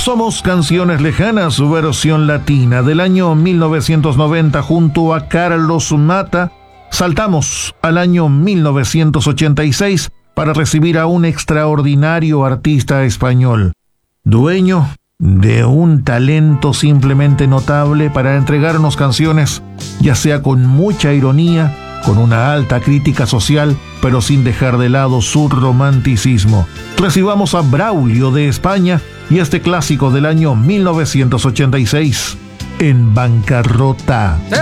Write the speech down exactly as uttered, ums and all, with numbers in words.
Somos Canciones Lejanas, su versión latina del año mil novecientos noventa junto a Carlos Mata. Saltamos al año mil novecientos ochenta y seis para recibir a un extraordinario artista español, dueño de un talento simplemente notable para entregarnos canciones, ya sea con mucha ironía, con una alta crítica social, pero sin dejar de lado su romanticismo. Recibamos a Braulio de España y este clásico del año mil novecientos ochenta y seis, En Bancarrota.